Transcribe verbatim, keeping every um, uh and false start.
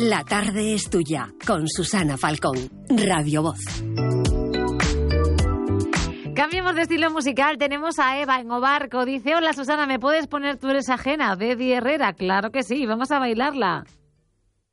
La tarde es tuya, con Susana Falcón, Radio Voz. Cambiemos de estilo musical. Tenemos a Eva en Obarco. Dice, hola Susana, ¿me puedes poner Tú eres ajena? De Eddie Herrera. Claro que sí, vamos a bailarla.